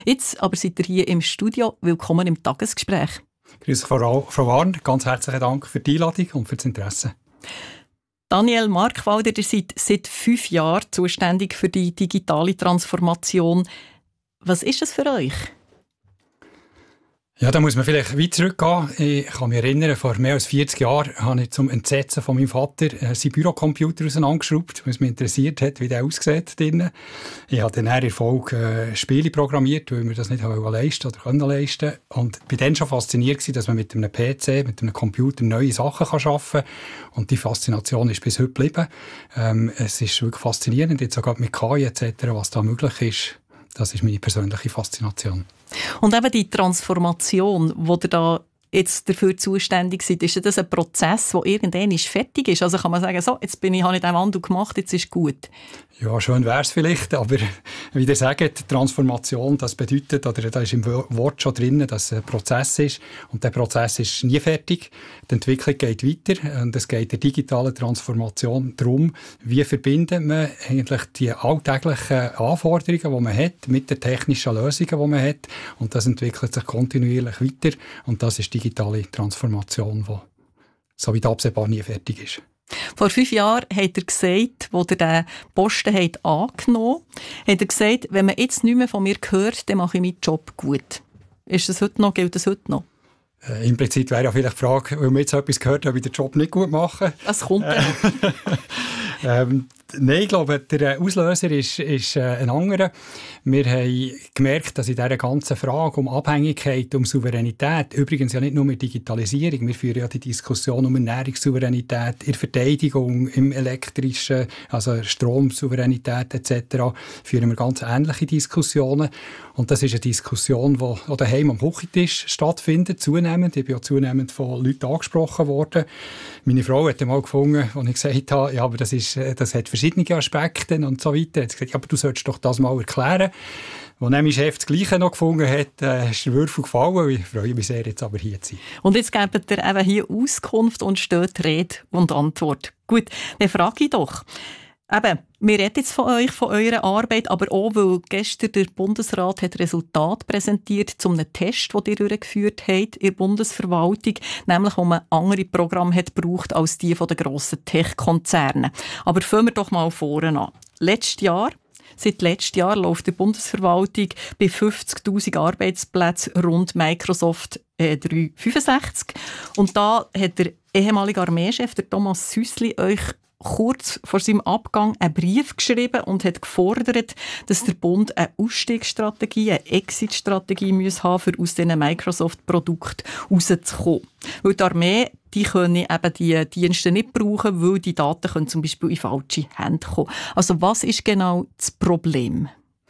Jetzt aber seid ihr hier im Studio. Willkommen im Tagesgespräch. Grüß dich, Frau Warn. Ganz herzlichen Dank für die Einladung und für das Interesse. Daniel Markwalder, ihr seid seit 5 Jahren zuständig für die digitale Transformation. Was ist das für euch? Ja, da muss man vielleicht weit zurückgehen. Ich kann mich erinnern, vor mehr als 40 Jahren habe ich zum Entsetzen von meinem Vater seinen Bürocomputer auseinandergeschraubt, weil es mich interessiert hat, wie der aussieht drinnen. Ich habe dann in Folge Spiele programmiert, weil wir das nicht leisten oder können leisten. Und bin dann schon fasziniert gewesen, dass man mit einem PC, mit einem Computer neue Sachen arbeiten kann. Und die Faszination ist bis heute geblieben. Es ist wirklich faszinierend, jetzt sogar mit KI etc., was da möglich ist. Das ist meine persönliche Faszination. Und eben die Transformation, wo ihr da jetzt dafür zuständig seid, ist das ein Prozess, der irgendwann fertig ist? Also kann man sagen, so, jetzt habe ich den Wandel gemacht, jetzt ist gut. Ja, schön wäre es vielleicht, aber wie ihr sagt, Transformation, das bedeutet, oder da ist im Wort schon drin, dass es ein Prozess ist und der Prozess ist nie fertig. Die Entwicklung geht weiter und es geht der digitalen Transformation darum, wie verbindet man eigentlich die alltäglichen Anforderungen, die man hat, mit den technischen Lösungen, die man hat, und das entwickelt sich kontinuierlich weiter und das ist digitale Transformation, die so wie absehbar nie fertig ist. Vor 5 Jahren hat er gesagt, als er den Posten angenommen hat, hat er gesagt, wenn man jetzt nicht mehr von mir hört, dann mache ich meinen Job gut. Ist das heute noch? Gilt das heute noch? Implizit wäre ja vielleicht die Frage, weil man jetzt etwas gehört, ob ich den Job nicht gut mache. Was kommt denn? Nein, ich glaube, der Auslöser ist ein anderer. Wir haben gemerkt, dass in dieser ganzen Frage um Abhängigkeit, um Souveränität, übrigens ja nicht nur mit Digitalisierung, wir führen ja die Diskussion um Ernährungssouveränität, in der Verteidigung, im elektrischen, also Stromsouveränität etc., führen wir ganz ähnliche Diskussionen. Und das ist eine Diskussion, die daheim am Küchentisch stattfindet, zunehmend. Ich bin ja zunehmend von Leuten angesprochen worden. Meine Frau hat einmal gefunden, als ich gesagt habe, ja, aber das hat verschiedene Aspekte und so weiter. Hat gesagt, ja, aber du solltest doch das mal erklären. Als dann mein Chef das Gleiche noch gefunden hat, ist der Würfel gefallen. Ich freue mich sehr, jetzt aber hier zu sein. Und jetzt gebt ihr eben hier Auskunft und steht Rede und Antwort. Gut, dann frage ich doch. Eben, wir reden jetzt von euch, von eurer Arbeit, aber auch, weil gestern der Bundesrat hat Resultate präsentiert zu einem Test, den ihr durchgeführt habt in der Bundesverwaltung, nämlich wo man andere Programme hat gebraucht als die von den grossen Tech-Konzernen. Aber fangen wir doch mal vorne an. Seit letztem Jahr läuft die Bundesverwaltung bei 50'000 Arbeitsplätzen rund Microsoft 365. Und da hat der ehemalige Armeechef, der Thomas Süssli, euch kurz vor seinem Abgang einen Brief geschrieben und hat gefordert, dass der Bund eine Ausstiegsstrategie, eine Exit-Strategie haben muss, um aus diesen Microsoft-Produkten rauszukommen. Weil die Armee, die können eben die Dienste nicht brauchen, weil die Daten können zum Beispiel in falsche Hände kommen. Also was ist genau das Problem?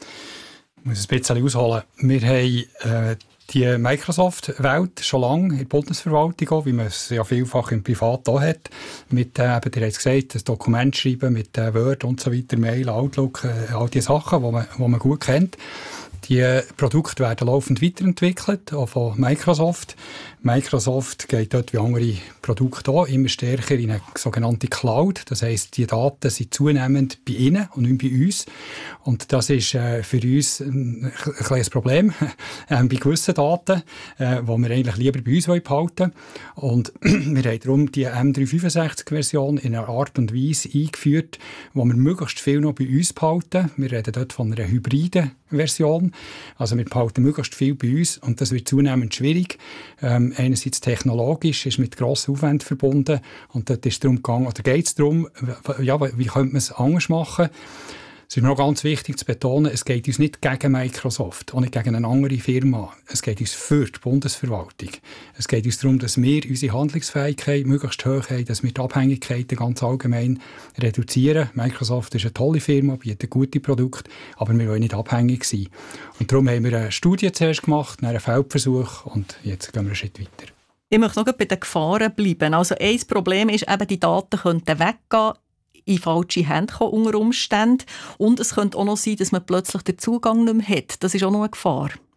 Ich muss ein bisschen ausholen. Wir haben die Microsoft-Welt schon lange in der Bundesverwaltung, auch, wie man es ja vielfach im Privat auch hat, mit, ihr habt es gesagt, das Dokument schreiben, mit Word und so weiter, Mail, Outlook, all die Sachen, die man gut kennt. Die Produkte werden laufend weiterentwickelt, auch von Microsoft. Microsoft geht dort wie andere Produkte auch immer stärker in eine sogenannte Cloud. Das heisst, die Daten sind zunehmend bei ihnen und nicht bei uns. Und das ist für uns ein kleines Problem bei gewissen Daten, die wir eigentlich lieber bei uns behalten wollen. Und wir haben darum die M365-Version in einer Art und Weise eingeführt, wo wir möglichst viel noch bei uns behalten. Wir reden dort von einer hybriden Version. Also wir behalten möglichst viel bei uns und das wird zunehmend schwierig. Einerseits technologisch, ist mit grossen Aufwänden verbunden und dort ist darum gegangen, oder geht es darum, ja, wie könnte man es anders machen? Es ist mir auch ganz wichtig zu betonen, es geht uns nicht gegen Microsoft, auch nicht gegen eine andere Firma. Es geht uns für die Bundesverwaltung. Es geht uns darum, dass wir unsere Handlungsfähigkeit möglichst hoch haben, dass wir die Abhängigkeiten ganz allgemein reduzieren. Microsoft ist eine tolle Firma, bietet gute Produkte, aber wir wollen nicht abhängig sein. Und darum haben wir eine Studie zuerst gemacht, einen Feldversuch und jetzt gehen wir einen Schritt weiter. Ich möchte noch bei den Gefahren bleiben. Also ein Problem ist eben, die Daten könnten weggehen, in falsche Hände kommen unter Umständen. Und es könnte auch noch sein, dass man plötzlich den Zugang nicht mehr hat. Das ist auch noch eine Gefahr.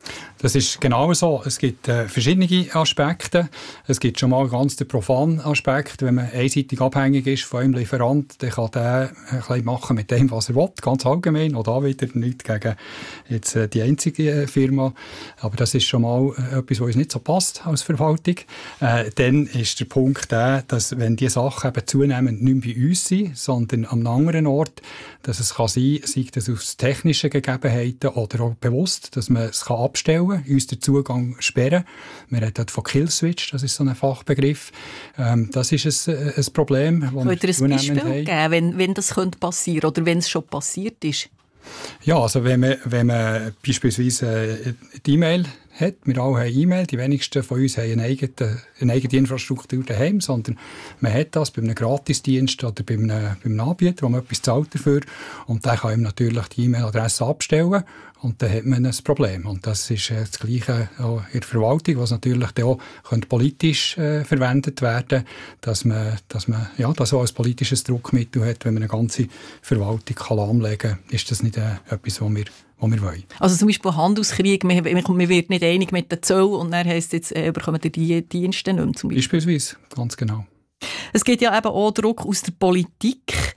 Das ist genau so. Es gibt verschiedene Aspekte. Es gibt schon mal ganz den profanen Aspekt. Wenn man einseitig abhängig ist von einem Lieferant, dann kann der ein bisschen machen mit dem, was er will, ganz allgemein. Auch da wieder nichts gegen jetzt die einzige Firma. Aber das ist schon mal etwas, was uns nicht so passt als Verwaltung. Dann ist der Punkt der, dass wenn diese Sachen eben zunehmend nicht mehr bei uns sind, sondern an einem anderen Ort, dass es kann sein, sei das aus technischen Gegebenheiten oder auch bewusst, dass man es abstellen kann, uns den Zugang sperren. Wir reden dort von Killswitch, das ist so ein Fachbegriff. Das ist ein Problem, das wir zunehmend haben. Könnt ihr ein Beispiel geben, wenn das passieren könnte oder wenn es schon passiert ist? Ja, also wenn man beispielsweise die E-Mail hat, wir alle haben E-Mail, die wenigsten von uns haben eine eigene Infrastruktur daheim, sondern man hat das bei einem Gratisdienst oder bei einem Anbieter, wo man etwas zahlt dafür und der kann ihm natürlich die E-Mail-Adresse abstellen und dann hat man ein Problem. Und das ist das Gleiche auch in der Verwaltung, was natürlich dann auch politisch verwendet werden, dass man das auch als politisches Druckmittel hat, wenn man eine ganze Verwaltung kann lahmlegen kann, ist das nicht etwas, was wir wollen. Also zum Beispiel Handelskrieg, man wird nicht einig mit den Zöllen und dann heisst es jetzt, bekommen die Dienste nicht mehr zum Beispiel. Beispielsweise, ganz genau. Es gibt ja eben auch Druck aus der Politik,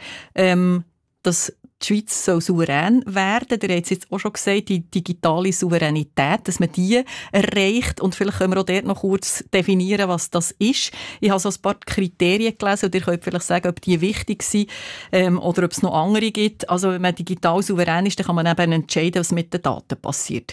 dass die Schweiz soll souverän werden. Ihr habt es jetzt auch schon gesagt, die digitale Souveränität, dass man die erreicht. Und vielleicht können wir auch dort noch kurz definieren, was das ist. Ich habe so ein paar Kriterien gelesen und ihr könnt vielleicht sagen, ob die wichtig sind oder ob es noch andere gibt. Also wenn man digital souverän ist, dann kann man eben entscheiden, was mit den Daten passiert.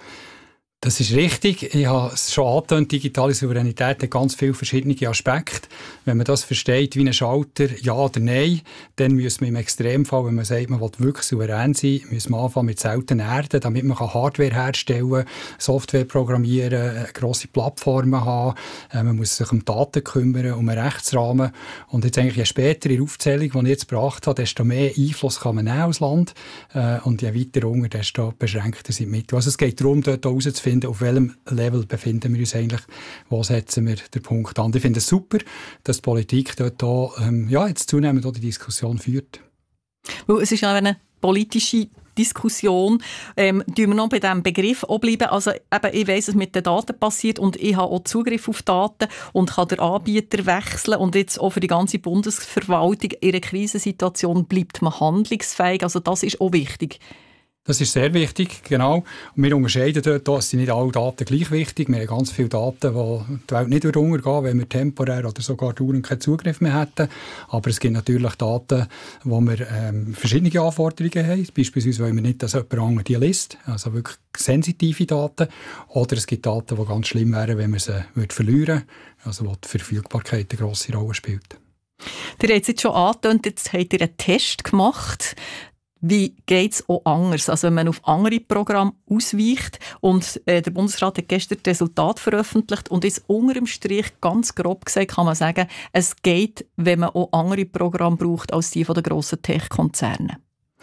Das ist richtig. Ich habe es schon angetönt, digitale Souveränität hat ganz viele verschiedene Aspekte. Wenn man das versteht wie ein Schalter, ja oder nein, dann müssen wir im Extremfall, wenn man sagt, man will wirklich souverän sein, müssen wir anfangen mit seltenen Erden, damit man Hardware herstellen kann, Software programmieren, grosse Plattformen haben, man muss sich um Daten kümmern, um einen Rechtsrahmen. Und jetzt eigentlich je später in der Aufzählung, die ich jetzt gebracht habe, desto mehr Einfluss kann man nehmen als Land und je weiter unten, desto beschränkter sind die Mittel. Also es geht darum, dort herauszufinden, auf welchem Level befinden wir uns eigentlich, wo setzen wir den Punkt an. Ich finde es super, dass die Politik dort jetzt zunehmend auch die Diskussion führt. Weil es ist ja eine politische Diskussion. Tun wir noch bei diesem Begriff bleiben. Also eben, ich weiss, was mit den Daten passiert und ich habe auch Zugriff auf Daten und kann den Anbieter wechseln und jetzt auch für die ganze Bundesverwaltung in einer Krisensituation bleibt man handlungsfähig. Also das ist auch wichtig. Das ist sehr wichtig, genau. Und wir unterscheiden dort, es sind nicht alle Daten gleich wichtig. Wir haben ganz viele Daten, die die Welt nicht untergehen, wenn wir temporär oder sogar dauernd keinen Zugriff mehr hätten. Aber es gibt natürlich Daten, wo wir verschiedene Anforderungen haben. Beispielsweise wollen wir nicht, dass jemand anderes die liest, also wirklich sensitive Daten. Oder es gibt Daten, die ganz schlimm wären, wenn wir sie verlieren würden, also wo die Verfügbarkeit eine grosse Rolle spielt. Ihr habt es jetzt schon angetönt, jetzt habt ihr einen Test gemacht. Wie geht es auch anders? Also wenn man auf andere Programme ausweicht und der Bundesrat hat gestern das Resultat veröffentlicht und jetzt unter dem Strich ganz grob gesagt kann man sagen, es geht, wenn man auch andere Programme braucht als die von den grossen Tech-Konzernen.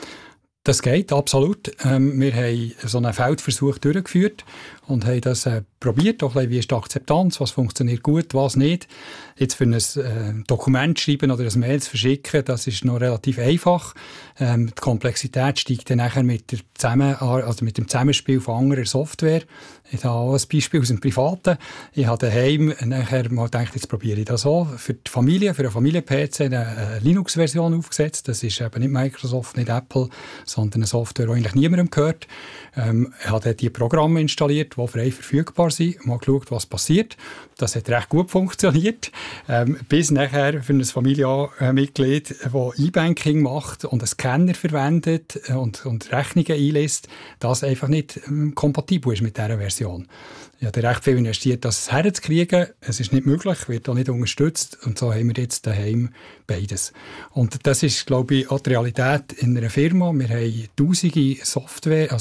Das geht, absolut. Wir haben so einen Feldversuch durchgeführt und haben das probiert, auch wie ist die Akzeptanz, was funktioniert gut, was nicht. Jetzt für ein Dokument schreiben oder ein Mail zu verschicken, das ist noch relativ einfach. Die Komplexität steigt dann nachher mit dem Zusammenspiel von anderer Software. Ich habe auch ein Beispiel aus dem Privaten. Ich habe daheim nachher mal gedacht, jetzt probiere ich das auch. Für die Familie, für einen Familien-PC eine Linux-Version aufgesetzt. Das ist eben nicht Microsoft, nicht Apple, sondern eine Software, die eigentlich niemandem gehört. Ich habe die Programme installiert, die frei verfügbar sind. Mal geschaut, was passiert. Das hat recht gut funktioniert. Bis nachher für ein Familienmitglied, das E-Banking macht und einen Scanner verwendet und Rechnungen einliest, das einfach nicht kompatibel ist mit dieser Version. Ich habe recht viel investiert, das herzukriegen. Es ist nicht möglich, wird auch nicht unterstützt. Und so haben wir jetzt daheim beides. Und das ist, glaube ich, auch die Realität in einer Firma. Wir haben tausende Software,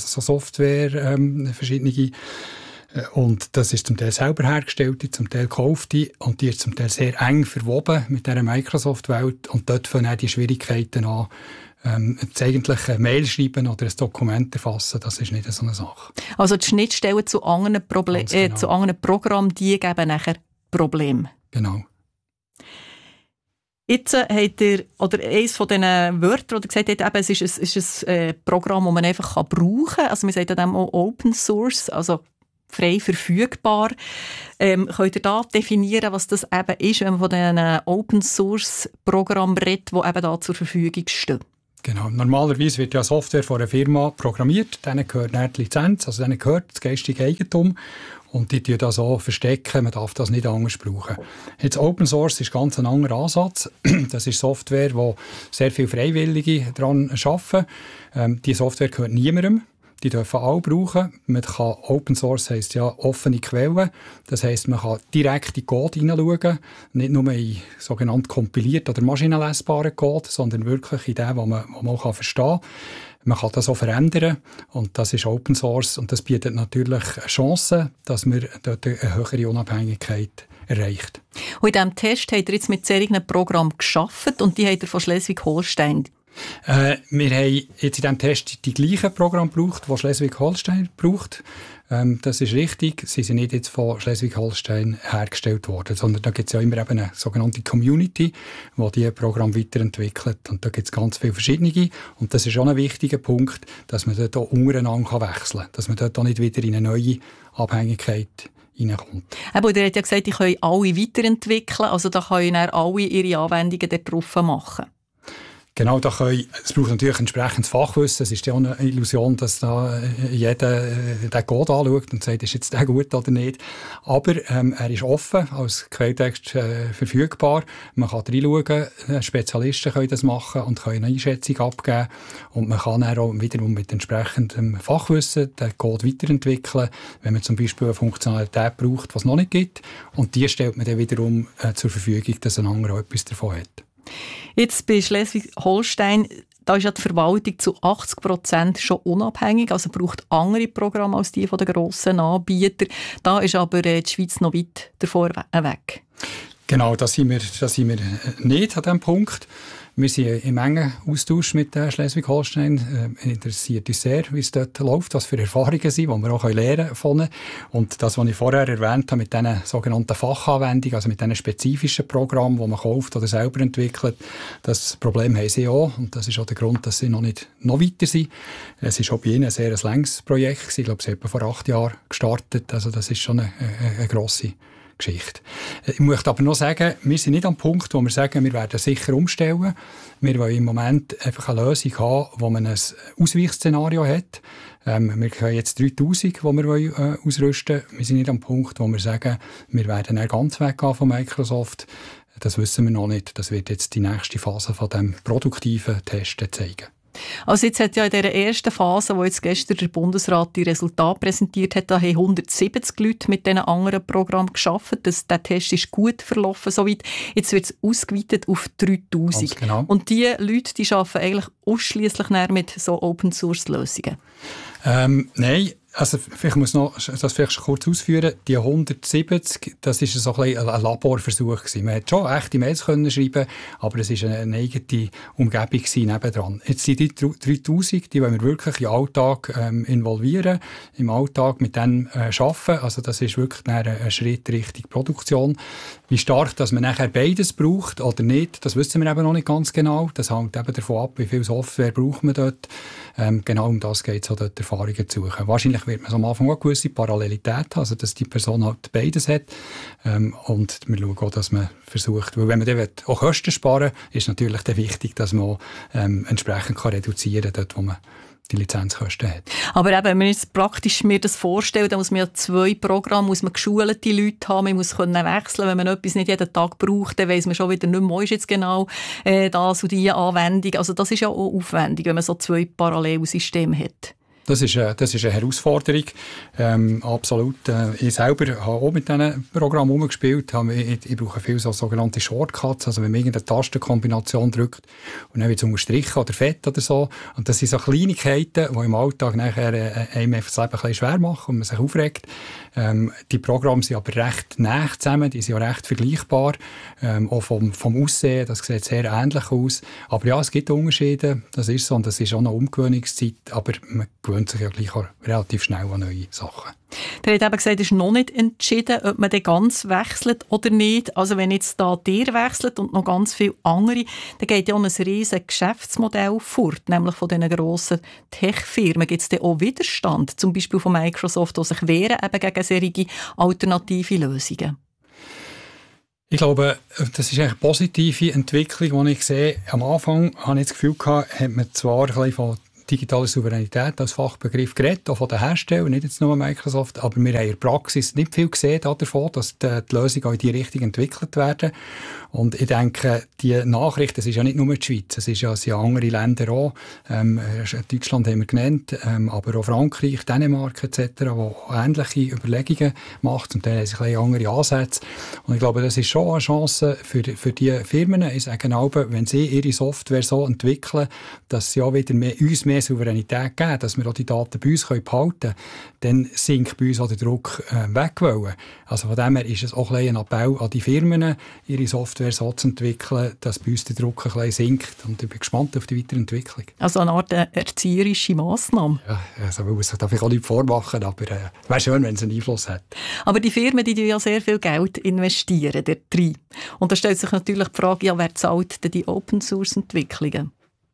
verschiedene. Und das ist zum Teil selber hergestellt, zum Teil gekaufte. Und die ist zum Teil sehr eng verwoben mit dieser Microsoft-Welt. Und dort fangen auch die Schwierigkeiten an. Jetzt eigentlich eine Mail schreiben oder ein Dokument erfassen, das ist nicht so eine Sache. Also die Schnittstellen zu anderen, genau. Zu anderen Programmen, die geben nachher Probleme. Genau. Jetzt habt ihr, oder eines von diesen Wörtern, wo ihr gesagt habt, eben, es ist ein Programm, das man einfach brauchen kann. Also man sagt dem auch Open Source, also frei verfügbar. Könnt ihr da definieren, was das eben ist, wenn man von diesen Open-Source-Programmen redet, die eben da zur Verfügung stehen? Genau. Normalerweise wird ja Software von einer Firma programmiert, denen gehört nicht die Lizenz, also denen gehört das geistige Eigentum und die das so verstecken, man darf das nicht anders brauchen. Jetzt Open Source ist ganz ein anderer Ansatz. Das ist Software, wo sehr viele Freiwillige daran arbeiten. Die Software gehört niemandem. Die dürfen alle brauchen. Man kann, Open Source heisst ja offene Quellen. Das heisst, man kann direkt in den Code hineinschauen. Nicht nur in sogenannt kompilierten oder maschinenlesbaren Code, sondern wirklich in den, den man auch verstehen kann. Man kann das auch verändern. Und das ist Open Source. Und das bietet natürlich Chancen, dass man dort eine höhere Unabhängigkeit erreicht. Und in diesem Test habt ihr jetzt mit solchen Programmen gearbeitet und die habt ihr von Schleswig-Holstein. Wir haben jetzt in diesem Test die gleichen Programme gebraucht, die Schleswig-Holstein braucht. Das ist richtig. Sie sind nicht jetzt von Schleswig-Holstein hergestellt worden, sondern da gibt es ja immer eben eine sogenannte Community, die diese Programme weiterentwickelt. Und da gibt es ganz viele verschiedene. Und das ist schon ein wichtiger Punkt, dass man dort auch untereinander wechseln kann. Dass man dort auch nicht wieder in eine neue Abhängigkeit reinkommt. Aber ihr habt ja gesagt, die können alle weiterentwickeln. Also da können alle ihre Anwendungen darauf machen. Genau, es braucht natürlich entsprechendes Fachwissen. Es ist ja auch eine Illusion, dass da jeder den Code anschaut und sagt, ist jetzt der gut oder nicht. Aber er ist offen, als Quelltext verfügbar. Man kann reinschauen, Spezialisten können das machen und können eine Einschätzung abgeben. Und man kann dann auch wiederum mit entsprechendem Fachwissen den Code weiterentwickeln, wenn man zum Beispiel eine Funktionalität braucht, die es noch nicht gibt. Und die stellt man dann wiederum zur Verfügung, dass ein anderer auch etwas davon hat. Jetzt bei Schleswig-Holstein, da ist ja die Verwaltung zu 80% schon unabhängig, also braucht andere Programme als die von den grossen Anbietern. Da ist aber die Schweiz noch weit davor weg. Genau, da sind wir nicht an diesem Punkt. Wir sind im engen Austausch mit Schleswig-Holstein. Interessiert uns sehr, wie es dort läuft, was für Erfahrungen sind, die wir auch lernen können. Und das, was ich vorher erwähnt habe, mit diesen sogenannten Fachanwendungen, also mit diesen spezifischen Programmen, die man kauft oder selber entwickelt, das Problem haben sie auch. Und das ist auch der Grund, dass sie noch weiter sind. Es ist auch bei ihnen ein sehr langes Projekt. Ich glaube, sie haben vor 8 Jahren gestartet. Also das ist schon eine grosse Geschichte. Ich möchte aber noch sagen, wir sind nicht am Punkt, wo wir sagen, wir werden sicher umstellen. Wir wollen im Moment einfach eine Lösung haben, wo man ein Ausweichszenario hat. Wir haben jetzt 3000, die wir ausrüsten wollen. Wir sind nicht am Punkt, wo wir sagen, wir werden dann ganz weggehen von Microsoft. Das wissen wir noch nicht. Das wird jetzt die nächste Phase von dem produktiven Testen zeigen. Also jetzt hat ja in dieser ersten Phase, wo jetzt gestern der Bundesrat die Resultate präsentiert hat, da haben 170 Leute mit diesen anderen Programmen gearbeitet. Der Test ist gut verlaufen soweit. Jetzt wird es ausgeweitet auf 3000. Genau. Und diese Leute, die arbeiten eigentlich ausschliesslich mit so Open-Source-Lösungen? Nein. Also vielleicht muss noch das vielleicht kurz ausführen. Die 170, das ist so ein Laborversuch gewesen. Man hat schon echte Mails können schreiben, aber es ist eine eigene Umgebung nebendran. Jetzt sind die 3000, die wollen wir wirklich im Alltag involvieren, im Alltag mit denen arbeiten. Also das ist wirklich ein Schritt Richtung Produktion. Wie stark, dass man nachher beides braucht oder nicht, das wissen wir eben noch nicht ganz genau. Das hängt eben davon ab, wie viel Software braucht man dort. Genau um das geht es, dort Erfahrungen zu suchen. Wahrscheinlich wird man am Anfang auch eine gewisse Parallelität haben, also dass die Person halt beides hat. Und wir schauen auch, dass man versucht, weil wenn man dann auch Kosten sparen will, ist natürlich dann wichtig, dass man auch, entsprechend reduzieren kann, dort wo man die Lizenzkosten hat. Aber eben, wenn man jetzt praktisch mir das vorstellt, dann muss man ja 2 Programme, muss man geschulte Leute haben, man muss können wechseln. Wenn man etwas nicht jeden Tag braucht, dann weiss man schon wieder nicht mehr, wo ist jetzt genau das und diese Anwendung. Also das ist ja auch aufwendig, wenn man so 2 Parallelsysteme hat. Das ist eine Herausforderung, absolut. Ich selber habe auch mit diesen Programmen umgespielt. Ich brauche viel so sogenannte Shortcuts, also wenn man irgendeine Tastenkombination drückt und dann wird es unterstrichen oder fett oder so. Und das sind so Kleinigkeiten, die im Alltag nachher einem das Leben ein bisschen schwer machen und man sich aufregt. Die Programme sind aber recht nah zusammen, die sind auch recht vergleichbar, auch vom Aussehen, das sieht sehr ähnlich aus. Aber ja, es gibt Unterschiede, das ist so, und das ist auch eine Umgewöhnungszeit, aber man gewöhnt sich ja gleich auch relativ schnell an neue Sachen. Ihr habt eben gesagt, es ist noch nicht entschieden, ob man den ganz wechselt oder nicht. Also wenn jetzt da ihr wechselt und noch ganz viele andere, dann geht ja auch ein riesiges Geschäftsmodell fort, nämlich von diesen grossen Tech-Firmen. Gibt es dann auch Widerstand, zum Beispiel von Microsoft, die sich wehren eben gegen solche alternative Lösungen? Ich glaube, das ist eine positive Entwicklung, die ich sehe. Am Anfang habe ich das Gefühl gehabt, hat man zwar ein bisschen von digitale Souveränität als Fachbegriff geredet, auch von den Herstellern, nicht jetzt nur Microsoft, aber wir haben in der Praxis nicht viel gesehen davon, dass die Lösungen auch in die Richtung entwickelt werden. Und ich denke, die Nachricht, das ist ja nicht nur die Schweiz, es sind ja andere Länder auch, Deutschland haben wir genannt, aber auch Frankreich, Dänemark etc., die ähnliche Überlegungen macht, zum Teil haben sie ein bisschen andere Ansätze. Und ich glaube, das ist schon eine Chance für die Firmen. Ich sage auch, wenn sie ihre Software so entwickeln, dass sie auch wieder uns mehr Souveränität geben, dass wir auch die Daten bei uns behalten können, dann sinkt bei uns auch der Druck weg. Also von dem her ist es auch ein Appell an die Firmen, ihre Software so zu entwickeln, dass bei uns der Druck ein bisschen sinkt. Und ich bin gespannt auf die Weiterentwicklung. Also eine Art erzieherische Massnahme. Ja, also man muss sich da vielleicht auch nicht vormachen, aber es wäre schön, wenn es einen Einfluss hat. Aber die Firmen, die ja sehr viel Geld investieren, der rein. Und da stellt sich natürlich die Frage, ja, wer zahlt denn die Open-Source-Entwicklungen?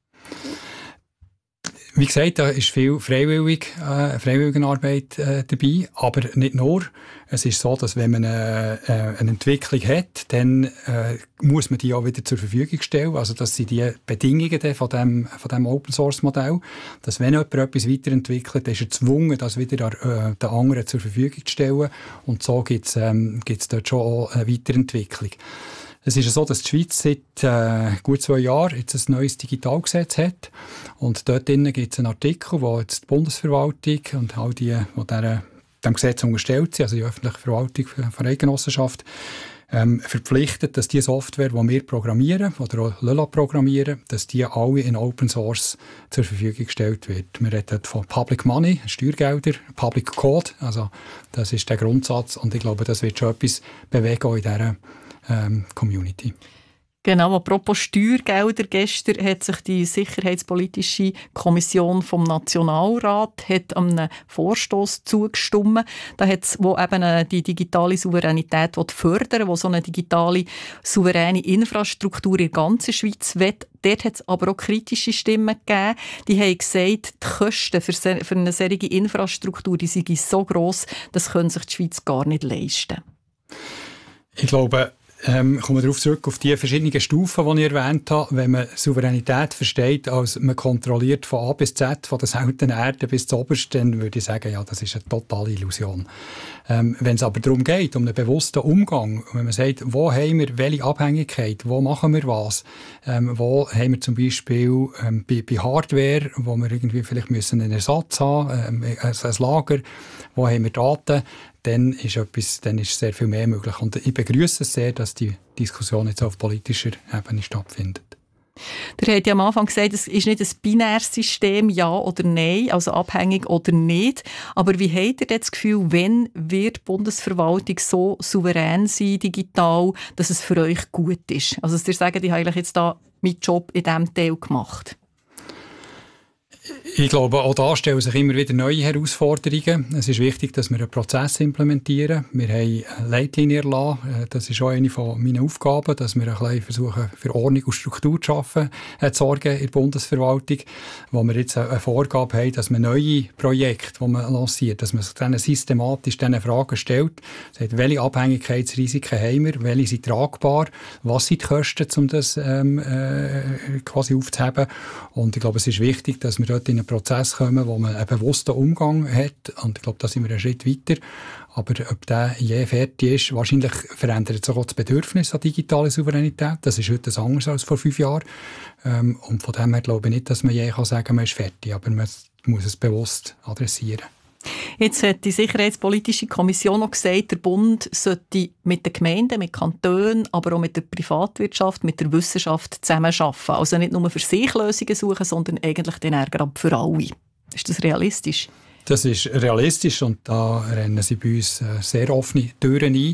Wie gesagt, da ist viel Freiwilligenarbeit dabei, aber nicht nur. Es ist so, dass wenn man eine Entwicklung hat, dann muss man die auch wieder zur Verfügung stellen. Also das sind die Bedingungen von dem Open-Source-Modell, dass wenn jemand etwas weiterentwickelt, dann ist er gezwungen, das wieder den anderen zur Verfügung zu stellen. Und so gibt's dort schon auch eine Weiterentwicklung. Es ist so, dass die Schweiz seit gut 2 Jahren jetzt ein neues Digitalgesetz hat. Und dort gibt es einen Artikel, wo jetzt die Bundesverwaltung und all die dem Gesetz unterstellt sind, also die öffentliche Verwaltung von Eidgenossenschaft, verpflichtet, dass die Software, die wir programmieren oder auch LÖLA programmieren, dass die alle in Open Source zur Verfügung gestellt wird. Wir reden von Public Money, Steuergelder, Public Code, also das ist der Grundsatz und ich glaube, das wird schon etwas bewegen auch in dieser Community. Genau, apropos Steuergelder, gestern hat sich die Sicherheitspolitische Kommission vom Nationalrat einem Vorstoss zugestimmt, wo eben die digitale Souveränität fördern will, wo so eine digitale, souveräne Infrastruktur in der ganzen Schweiz will. Dort hat es aber auch kritische Stimmen gegeben, die haben gesagt, die Kosten für eine solche Infrastruktur, die sind so gross, das können sich die Schweiz gar nicht leisten. Ich glaube, kommen wir darauf zurück, auf die verschiedenen Stufen, die ich erwähnt habe. Wenn man Souveränität versteht, als man kontrolliert von A bis Z, von der seltenen Erde bis zur Obersten, dann würde ich sagen, ja, das ist eine totale Illusion. Wenn es aber darum geht, um einen bewussten Umgang, wenn man sagt, wo haben wir welche Abhängigkeit, wo machen wir was, wo haben wir zum Beispiel bei Hardware, wo wir irgendwie vielleicht müssen einen Ersatz haben, ein Lager, wo haben wir Daten, dann ist sehr viel mehr möglich. Und ich begrüße es sehr, dass die Diskussion jetzt auf politischer Ebene stattfindet. Der hat ja am Anfang gesagt, es ist nicht ein binäres System, ja oder nein, also abhängig oder nicht. Aber wie habt ihr das Gefühl, wenn wird die Bundesverwaltung so souverän sein, digital, dass es für euch gut ist? Also, dass ihr sagt, ich habe eigentlich jetzt da meinen Job in diesem Teil gemacht. Ich glaube, auch da stellen sich immer wieder neue Herausforderungen. Es ist wichtig, dass wir einen Prozess implementieren. Wir haben Leitlinien erlassen. Das ist auch eine von meinen Aufgaben, dass wir ein bisschen versuchen, für Ordnung und Struktur zu schaffen, zu sorgen in der Bundesverwaltung, wo wir jetzt eine Vorgabe haben, dass man neue Projekte, die man lanciert, dass man sich dann systematisch diese Fragen stellt. Sagt, welche Abhängigkeitsrisiken haben wir, welche sind tragbar, was sind die Kosten, um das quasi aufzuheben. Und ich glaube, es ist wichtig, dass wir dort in einen Prozess kommen, wo man einen bewussten Umgang hat. Und ich glaube, da sind wir einen Schritt weiter. Aber ob der je fertig ist, wahrscheinlich verändert sich auch das Bedürfnis an digitale Souveränität. Das ist heute anders als vor 5 Jahren. Und von dem her glaube ich nicht, dass man je sagen kann, man ist fertig. Aber man muss es bewusst adressieren. Jetzt hat die Sicherheitspolitische Kommission auch gesagt, der Bund sollte mit den Gemeinden, mit Kantonen, aber auch mit der Privatwirtschaft, mit der Wissenschaft zusammenarbeiten. Also nicht nur für sich Lösungen suchen, sondern eigentlich den Ärger für alle. Ist das realistisch? Das ist realistisch und da rennen sie bei uns sehr offene Türen ein.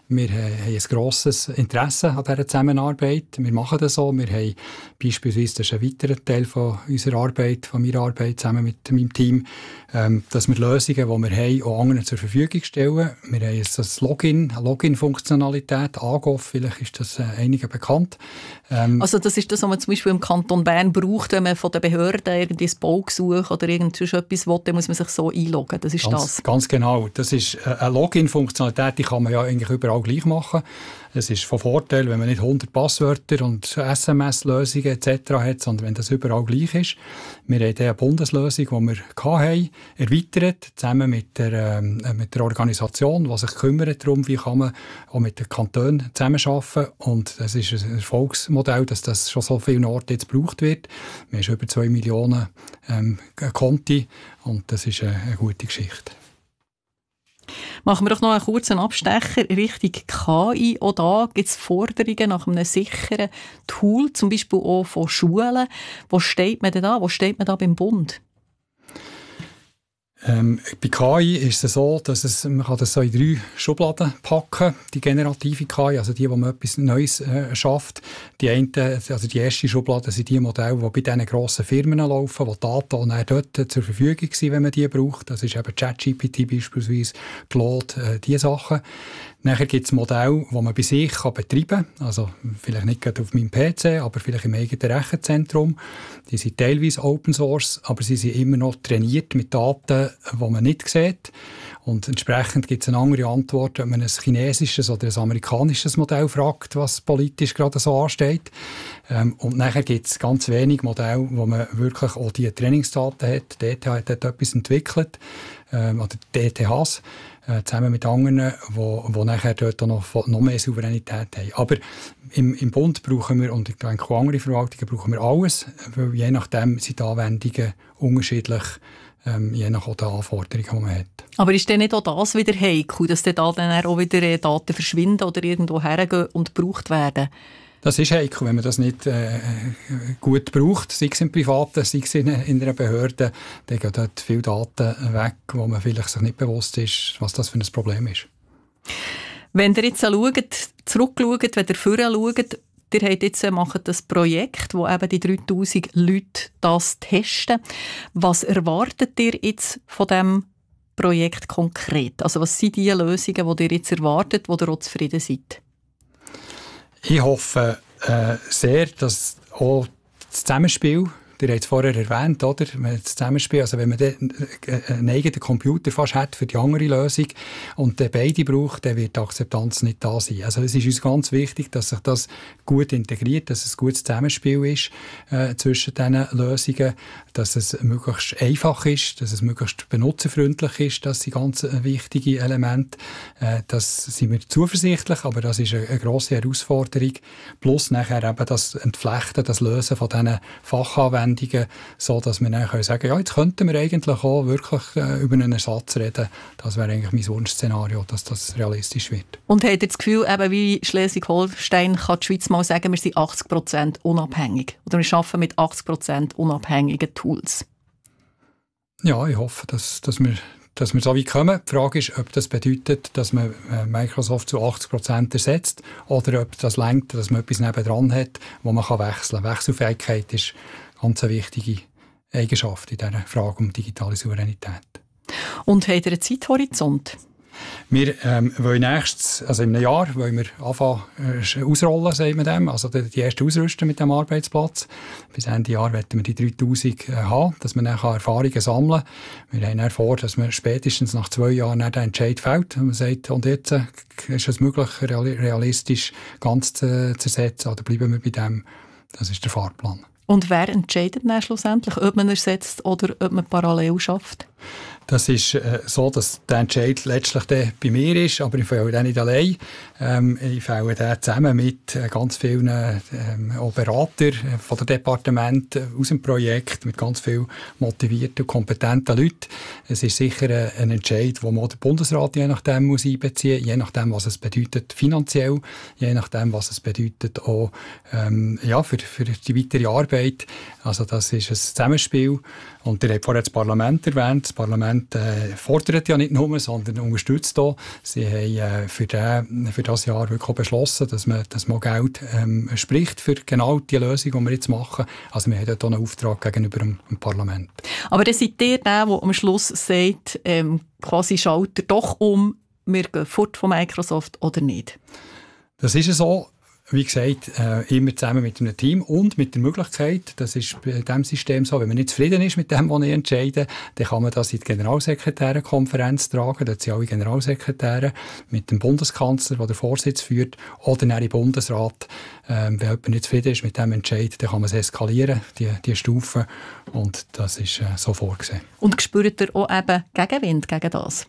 Wir haben ein grosses Interesse an dieser Zusammenarbeit. Wir machen das so. Wir haben beispielsweise, das ist ein weiterer Teil von unserer Arbeit, von meiner Arbeit zusammen mit meinem Team, dass wir Lösungen, die wir haben, auch anderen zur Verfügung stellen. Wir haben eine Login-Funktionalität, AGOF, vielleicht ist das einigen bekannt. Also das ist das, was man zum Beispiel im Kanton Bern braucht, wenn man von den Behörden irgendwie ein Baugesuch oder etwas will, dann muss man sich so einloggen. Das ist das. Ganz genau. Das ist eine Login-Funktionalität, die kann man ja eigentlich überall gleich machen. Es ist von Vorteil, wenn man nicht 100 Passwörter und SMS-Lösungen etc. hat, sondern wenn das überall gleich ist. Wir haben eine Bundeslösung, die wir hatten, erweitert, zusammen mit der Organisation, die sich kümmert darum, wie kann man auch mit den Kantonen zusammenarbeiten. Und das ist ein Erfolgsmodell, dass das schon so vielen Orten jetzt gebraucht wird. Wir haben über 2 Millionen Konti und das ist eine gute Geschichte. Machen wir doch noch einen kurzen Abstecher Richtung KI. Auch da gibt es Forderungen nach einem sicheren Tool, zum Beispiel auch von Schulen. Wo steht man denn da? Wo steht man da beim Bund? Bei KI ist es so, dass man kann das so in 3 Schubladen packen, die generative KI, also die, wo man etwas Neues schafft. Die erste Schublade sind die Modelle, die bei diesen grossen Firmen laufen, wo die Daten auch dort zur Verfügung sind, wenn man die braucht. Das ist eben ChatGPT beispielsweise, Claude, diese Sachen. Nachher gibt es Modelle, die man bei sich betreiben kann. Also vielleicht nicht gerade auf meinem PC, aber vielleicht im eigenen Rechenzentrum. Die sind teilweise Open Source, aber sie sind immer noch trainiert mit Daten, die man nicht sieht. Und entsprechend gibt es eine andere Antwort, wenn man ein chinesisches oder ein amerikanisches Modell fragt, was politisch gerade so ansteht. Und nachher gibt es ganz wenige Modelle, wo man wirklich auch die Trainingsdaten hat. Die ETH hat dort etwas entwickelt, oder die ETHs, zusammen mit anderen, die nachher dort auch noch mehr Souveränität haben. Aber im Bund brauchen wir, und ich denke auch andere Verwaltungen, brauchen wir alles, weil je nachdem sind die Anwendungen unterschiedlich, je nach den Anforderungen, die man hat. Aber ist denn nicht auch das wieder heikel, dass dann auch wieder Daten verschwinden oder irgendwo hergehen und gebraucht werden? Das ist heikel, wenn man das nicht gut braucht, sei es im Privaten, sei es in einer Behörde, dann gehen dort viele Daten weg, wo man vielleicht sich nicht bewusst ist, was das für ein Problem ist. Wenn ihr jetzt zurückschaut, wenn ihr vorher schaut, ihr macht das Projekt, wo eben die 3000 Leute das testen. Was erwartet ihr jetzt von diesem Projekt konkret? Also was sind die Lösungen, die ihr jetzt erwartet, wo ihr auch zufrieden seid? Ich hoffe sehr, dass auch das Zusammenspiel, ihr habt es vorher erwähnt, oder? Das Zusammenspiel, also wenn man einen eigenen Computer fast hat für die andere Lösung und den beide braucht, dann wird die Akzeptanz nicht da sein. Also es ist uns ganz wichtig, dass sich das gut integriert, dass es ein gutes Zusammenspiel ist zwischen diesen Lösungen, dass es möglichst einfach ist, dass es möglichst benutzerfreundlich ist, das sind ganz wichtige Elemente. Das sind wir zuversichtlich, aber das ist eine grosse Herausforderung. Plus nachher eben das Entflechten, das Lösen von diesen Fachanwendungen, so dass wir dann sagen können, ja, jetzt könnten wir eigentlich auch wirklich über einen Ersatz reden. Das wäre eigentlich mein Wunschszenario, dass das realistisch wird. Und habt ihr das Gefühl, eben wie Schleswig-Holstein kann die Schweiz mal sagen, wir sind 80% unabhängig? Oder wir arbeiten mit 80% unabhängigen Tools? Ja, ich hoffe, dass wir so weit kommen. Die Frage ist, ob das bedeutet, dass man Microsoft zu 80% ersetzt oder ob das reicht, dass man etwas nebendran hat, wo man wechseln kann. Wechselfähigkeit ist eine ganz wichtige Eigenschaft in dieser Frage um digitale Souveränität. Und habt ihr einen Zeithorizont? Wir wollen also in einem Jahr wollen wir anfangen ausrollen, sagt man dem, also die erste ausrüsten mit dem Arbeitsplatz. Bis Ende Jahr wollen wir die 3000 haben, dass wir dann Erfahrungen sammeln kann. Wir haben dann vor, dass man spätestens nach 2 Jahren den Entscheid fällt und man sagt, und jetzt ist es möglich, realistisch ganz zu ersetzen, oder bleiben wir bei dem. Das ist der Fahrplan. Und wer entscheidet dann schlussendlich, ob man ersetzt oder ob man parallel schafft? Das ist so, dass der Entscheid letztlich bei mir ist, aber ich fälle den nicht allein. Ich fälle den zusammen mit ganz vielen auch Beratern von den Departementen aus dem Projekt, mit ganz vielen motivierten und kompetenten Leuten. Es ist sicher ein Entscheid, den man auch der Bundesrat je nachdem muss einbeziehen muss, je nachdem, was es bedeutet finanziell, je nachdem, was es bedeutet auch für die weitere Arbeit. Also das ist ein Zusammenspiel. Und ihr habt vorher das Parlament erwähnt. Das Parlament fordert ja nicht nur, sondern unterstützt auch. Sie haben für das Jahr wirklich auch beschlossen, dass man Geld spricht für genau die Lösung, die wir jetzt machen. Also wir haben dort auch einen Auftrag gegenüber dem Parlament. Aber dann seid ihr der am Schluss sagt, quasi schaltet doch um, wir gehen fort von Microsoft oder nicht? Das ist so. Wie gesagt, immer zusammen mit einem Team und mit der Möglichkeit, das ist bei diesem System so, wenn man nicht zufrieden ist mit dem, was ich entscheide, dann kann man das in die Generalsekretärenkonferenz tragen, da sind alle Generalsekretäre mit dem Bundeskanzler, der den Vorsitz führt, oder dann im Bundesrat. Wenn jemand nicht zufrieden ist mit dem Entscheid, dann kann man es eskalieren, die Stufen, und das ist so vorgesehen. Und spürt ihr auch eben Gegenwind gegen das?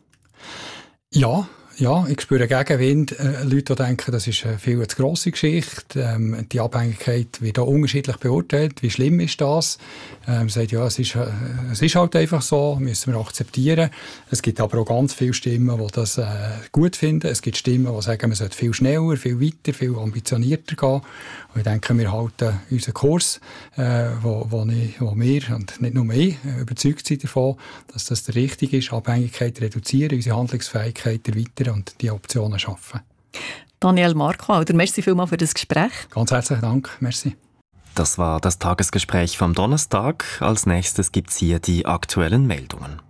Ja, ich spüre Gegenwind. Leute, die denken, das ist eine viel zu grosse Geschichte. Die Abhängigkeit wird auch unterschiedlich beurteilt. Wie schlimm ist das? Sagt, ja, es ist halt einfach so, müssen wir akzeptieren. Es gibt aber auch ganz viele Stimmen, die das gut finden. Es gibt Stimmen, die sagen, man sollte viel schneller, viel weiter, viel ambitionierter gehen. Und ich denke, wir halten unseren Kurs, wo wir, und nicht nur ich, überzeugt sind davon, dass das der richtige ist. Abhängigkeit reduzieren, unsere Handlungsfähigkeit erweitern und die Optionen schaffen. Daniel Markwalder, merci vielmals für das Gespräch. Ganz herzlichen Dank, merci. Das war das Tagesgespräch vom Donnerstag. Als nächstes gibt es hier die aktuellen Meldungen.